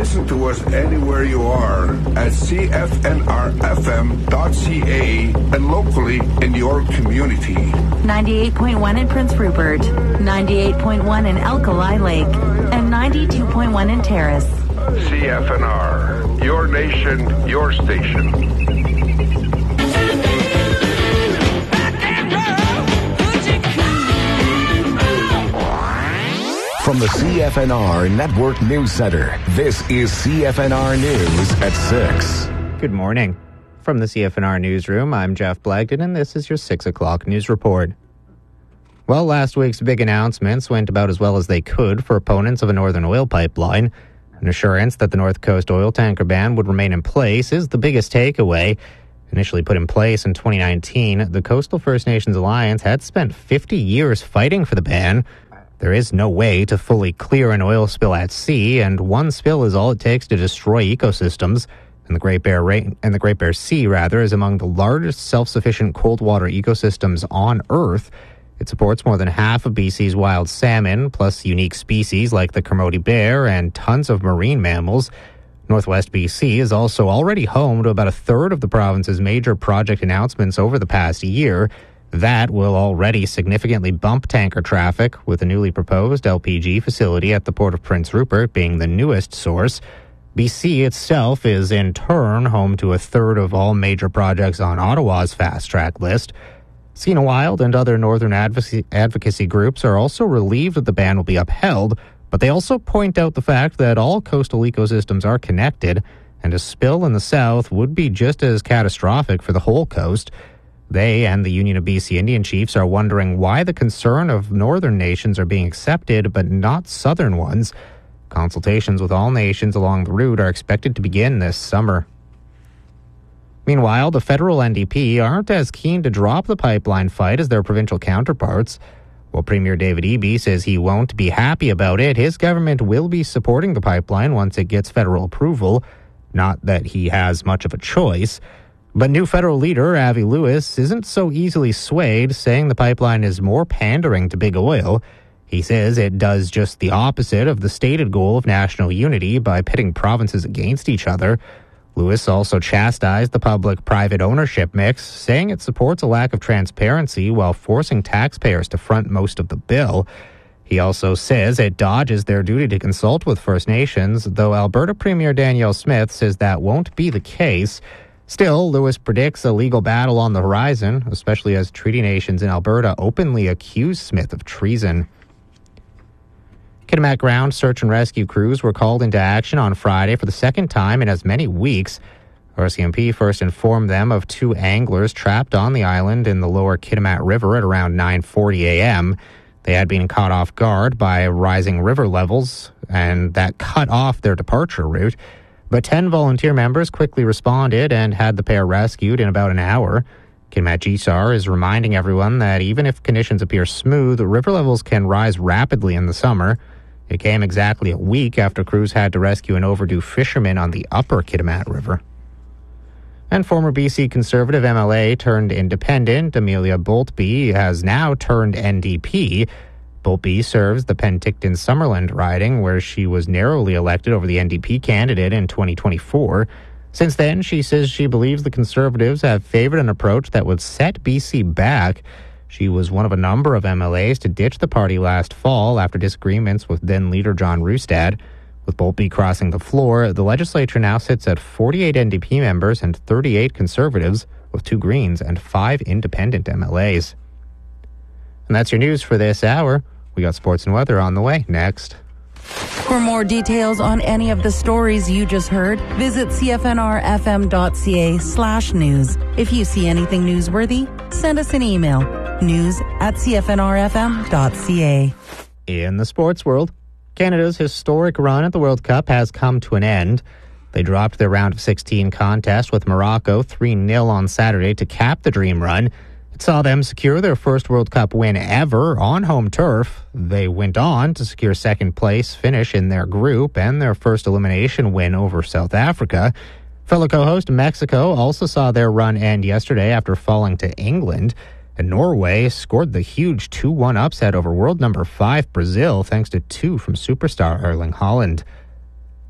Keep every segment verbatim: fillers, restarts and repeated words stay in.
Listen to us anywhere you are at C F N R F M dot C A and locally in your community. ninety-eight point one in Prince Rupert, ninety-eight point one in Alkali Lake, and ninety-two point one in Terrace. C F N R, your nation, your station. From the C F N R Network News Center, this is C F N R News at six. Good morning. From the C F N R Newsroom, I'm Jeff Blagden, and this is your six o'clock news report. Well, last week's big announcements went about as well as they could for opponents of a northern oil pipeline. An assurance that the North Coast oil tanker ban would remain in place is the biggest takeaway. Initially put in place in twenty nineteen, the Coastal First Nations Alliance had spent fifty years fighting for the ban. There is no way to fully clear an oil spill at sea, and one spill is all it takes to destroy ecosystems. And the Great Bear Ra- and the Great Bear Sea, rather, is among the largest self-sufficient cold water ecosystems on Earth. It supports more than half of B C's wild salmon, plus unique species like the Kermode bear and tons of marine mammals. Northwest B C is also already home to about a third of the province's major project announcements over the past year. That will already significantly bump tanker traffic, with a newly proposed L P G facility at the Port of Prince Rupert being the newest source. B C itself is in turn home to a third of all major projects on Ottawa's fast-track list. Sina Wild and other northern advocacy, advocacy groups are also relieved that the ban will be upheld, but they also point out the fact that all coastal ecosystems are connected, and a spill in the south would be just as catastrophic for the whole coast. They and the Union of B C Indian Chiefs are wondering why the concern of northern nations are being accepted but not southern ones. Consultations with all nations along the route are expected to begin this summer. Meanwhile, the federal N D P aren't as keen to drop the pipeline fight as their provincial counterparts. While Premier David Eby says he won't be happy about it, his government will be supporting the pipeline once it gets federal approval. Not that he has much of a choice. But new federal leader Avi Lewis isn't so easily swayed, saying the pipeline is more pandering to big oil. He says it does just the opposite of the stated goal of national unity by pitting provinces against each other. Lewis also chastised the public-private ownership mix, saying it supports a lack of transparency while forcing taxpayers to front most of the bill. He also says it dodges their duty to consult with First Nations, though Alberta Premier Danielle Smith says that won't be the case. Still, Lewis predicts a legal battle on the horizon, especially as Treaty Nations in Alberta openly accuse Smith of treason. Kitimat ground search and rescue crews were called into action on Friday for the second time in as many weeks. R C M P first informed them of two anglers trapped on the island in the lower Kitimat River at around nine forty a.m. They had been caught off guard by rising river levels, and that cut off their departure route. But ten volunteer members quickly responded and had the pair rescued in about an hour. Kitimat G S A R is reminding everyone that even if conditions appear smooth, river levels can rise rapidly in the summer. It came exactly a week after crews had to rescue an overdue fisherman on the upper Kitimat River. And former B C Conservative M L A turned independent Amelia Boltby has now turned N D P. Boltby serves the Penticton-Summerland riding, where she was narrowly elected over the N D P candidate in twenty twenty-four. Since then, she says she believes the Conservatives have favored an approach that would set B C back. She was one of a number of M L As to ditch the party last fall after disagreements with then-leader John Roustad. With Boltby crossing the floor, the legislature now sits at forty-eight N D P members and thirty-eight Conservatives, with two Greens and five independent M L As. And that's your news for this hour. We got sports and weather on the way next. For more details on any of the stories you just heard, visit cfnrfm.ca slash news. If you see anything newsworthy, send us an email. News at cfnrfm.ca. In the sports world, Canada's historic run at the World Cup has come to an end. They dropped their round of sixteen contest with Morocco three nil on Saturday to cap the dream run. It saw them secure their first World Cup win ever on home turf. They went on to secure second place finish in their group and their first elimination win over South Africa. Fellow co-host Mexico also saw their run end yesterday after falling to England. And Norway scored the huge two one upset over world number five Brazil thanks to two from superstar Erling Haaland.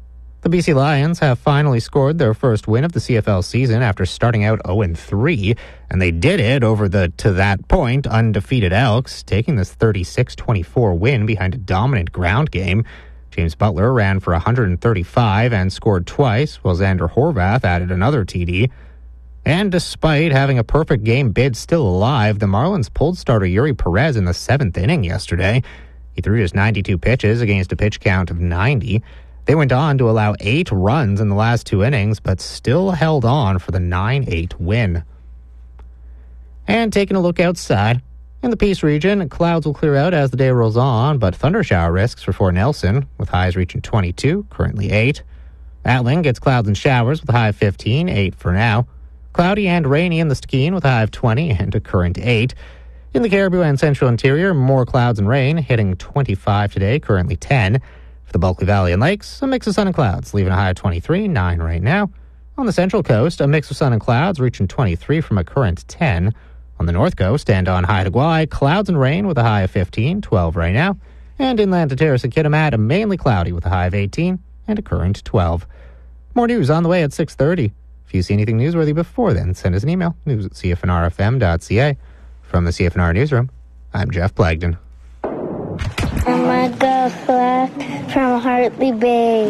The B C Lions have finally scored their first win of the C F L season after starting out oh and three, and they did it over the, to that point, undefeated Elks, taking this thirty-six twenty-four win behind a dominant ground game. James Butler ran for one hundred thirty-five and scored twice, while Xander Horvath added another T D. And despite having a perfect game bid still alive, the Marlins pulled starter Yuri Perez in the seventh inning yesterday. He threw just ninety-two pitches against a pitch count of ninety. They went on to allow eight runs in the last two innings, but still held on for the nine eight win. And taking a look outside, in the Peace region, clouds will clear out as the day rolls on, but thunder shower risks for Fort Nelson, with highs reaching twenty-two, currently eight. Atling gets clouds and showers with a high of fifteen, eight for now. Cloudy and rainy in the Stikine with a high of twenty and a current eight. In the Caribou and Central Interior, more clouds and rain, hitting twenty-five today, currently ten. For the Bulkley Valley and Lakes, a mix of sun and clouds, leaving a high of twenty-three, nine right now. On the Central Coast, a mix of sun and clouds, reaching twenty-three from a current ten. On the North Coast and on Haida Gwaii, clouds and rain with a high of fifteen, twelve right now. And inland to Terrace and Kitimat, mainly cloudy with a high of eighteen and a current twelve. More news on the way at six thirty. If you see anything newsworthy before then, send us an email, news at c f n r f m dot c a. From the C F N R Newsroom, I'm Jeff Blagden. I'm a girl from Hartley Bay.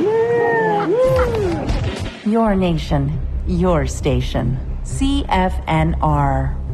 Your nation, your station. C F N R.